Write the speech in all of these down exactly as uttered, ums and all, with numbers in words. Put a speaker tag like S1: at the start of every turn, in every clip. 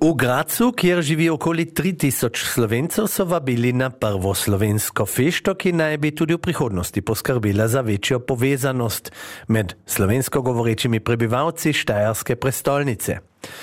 S1: U Gracu, kjer živi okoli tri tisoč Slovencov, so vabili na prvo slovensko fešto, ki naj bi tudi v prihodnosti poskrbila za večjo povezanost med slovensko govorečimi prebivalci štajerske prestolnice.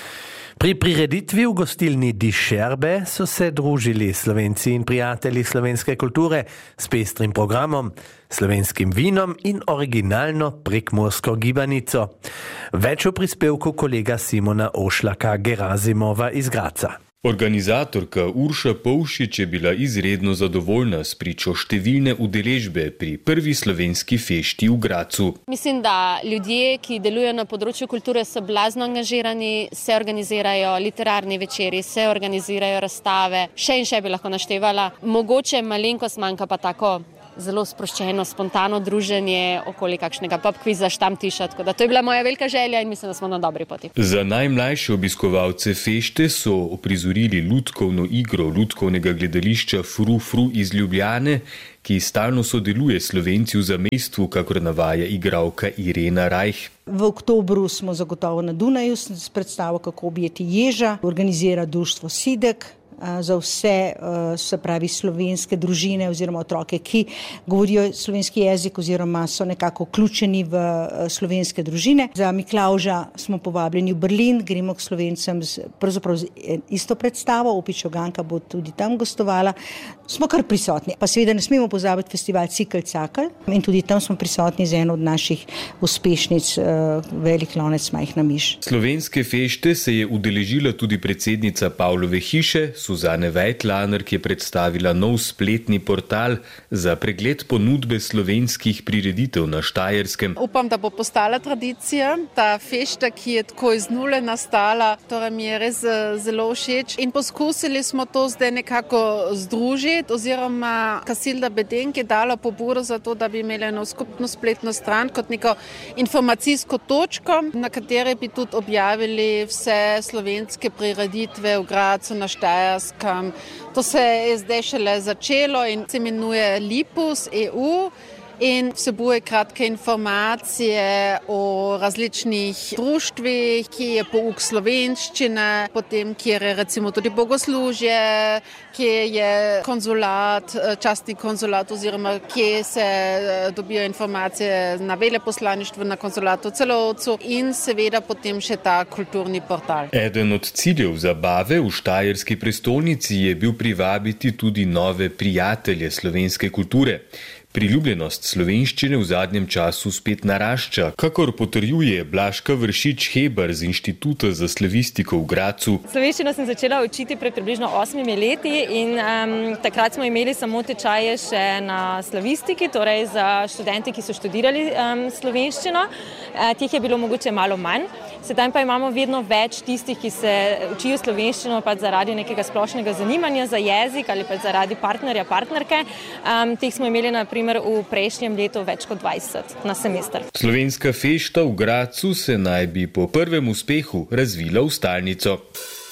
S1: Pri prireditvi v gostilni Di Scerbe so se družili Slovenci in prijatelji slovenske kulture s pestrim programom, slovenskim vinom in originalno prekmursko gibanico. Več v prispevku kolega Simona Ošlaka Gerazimova iz Graca.
S2: Organizatorka Urša Povšič je bila izredno zadovoljna s pričo številne udeležbe pri prvi slovenski fešti v Gracu.
S3: Mislim, da ljudje, ki delujejo na področju kulture, so blazno angažirani, se organizirajo literarni večeri, se organizirajo razstave, še in še bi lahko naštevala. Mogoče malenkost manjka pa tako zelo sproščeno, spontano druženje okoli kakšnega pub kviza, štamtiša, tako da to je bila moja velika želja in mislim, da smo na dobri poti.
S2: Za najmlajše obiskovalce fešte so oprizorili lutkovno igro lutkovnega gledališča Fru Fru iz Ljubljane, ki stalno sodeluje s Slovenci v zamejstvu, kakor navaja igralka Irena Rajh.
S4: V oktobru smo zagotovo na Dunaju s predstavo Kako objeti ježa, organizira društvo Sidek za vse, se pravi slovenske družine oziroma otroke, ki govorijo slovenski jezik oziroma so nekako vključeni v slovenske družine. Za Miklavža smo povabljeni v Berlin, gremo k Slovencem z, pravzaprav z isto predstavo, Opič Oganka bo tudi tam gostovala. Smo kar prisotni, pa seveda ne smemo pozabiti festival Cikl Cakl in tudi tam smo prisotni z eno od naših uspešnic, Velik lonec majhna miš.
S2: Slovenske fešte se je udeležila tudi predsednica Pavlove hiše, Suzane Vejtlaner, ki je predstavila nov spletni portal za pregled ponudbe slovenskih prireditev na Štajerskem.
S5: Upam, da bo postala tradicija, ta fešta, ki je tako iz nule nastala, torej mi je res zelo všeč in poskusili smo to zdaj nekako združiti, oziroma Kasilda Bedenk je dala pobudo za to, da bi imeli eno skupno spletno stran kot neko informacijsko točko, na kateri bi tudi objavili vse slovenske prireditve v Gracu na Štajerskem. To se je zdaj šele začelo in se imenuje Lipus E U in vsebuje kratke informacije o različnih društvih, ki je pouk slovenščine, potem kjer je recimo tudi bogoslužje, kje je konzulat, častni konzulat oziroma kje se dobijo informacije na veleposlaništvu, na konzulatu v Celovcu in seveda potem še ta kulturni portal.
S2: Eden od ciljev zabave v štajerski prestolnici je bil privabiti tudi nove prijatelje slovenske kulture. Priljubljenost slovenščine v zadnjem času spet narašča, kakor potrjuje Blažka Vršič-Hebar z Inštituta za slavistiko v Gracu.
S6: Slovenščino sem začela učiti pred približno osmimi leti in um, takrat smo imeli samo tečaje še na slavistiki, torej za študente, ki so študirali um, slovenščino. Uh, teh je bilo mogoče malo manj. Sedaj pa imamo vedno več tistih, ki se učijo slovenščino pa zaradi nekega splošnega zanimanja za jezik ali pa zaradi partnerja, partnerke. Um, teh smo imeli na primer v prejšnjem letu več kot dvajset na semester.
S2: Slovenska fešta v Gracu se naj bi po prvem uspehu razvila v stalnico.